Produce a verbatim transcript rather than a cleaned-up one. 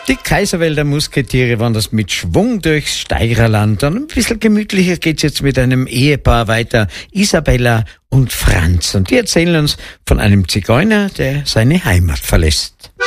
Die Kaiserwälder Musketiere wandern mit Schwung durchs Steirerland. Und ein bisschen gemütlicher geht's jetzt mit einem Ehepaar weiter, Isabella und Franz. Und die erzählen uns von einem Zigeuner, der seine Heimat verlässt.